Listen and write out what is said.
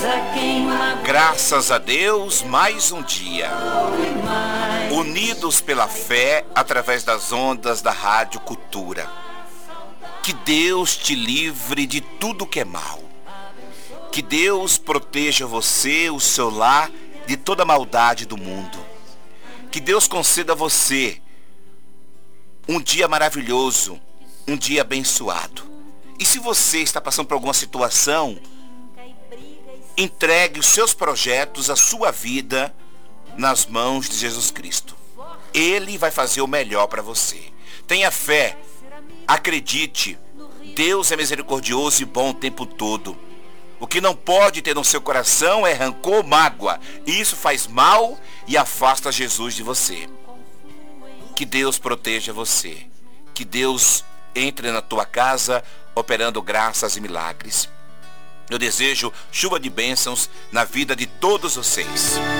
Graças a Deus, mais um dia. Unidos pela fé através das ondas da Rádio Cultura. Que Deus te livre de tudo que é mal. Que Deus proteja você, o seu lar, de toda a maldade do mundo. Que Deus conceda a você um dia maravilhoso, um dia abençoado. E se você está passando por alguma situação, entregue os seus projetos, a sua vida nas mãos de Jesus Cristo. Ele vai fazer o melhor para você. Tenha fé, acredite, Deus é misericordioso e bom o tempo todo. O que não pode ter no seu coração é rancor, mágoa. Isso faz mal e afasta Jesus de você. Que Deus proteja você. Que Deus entre na tua casa operando graças e milagres. Eu desejo chuva de bênçãos na vida de todos vocês.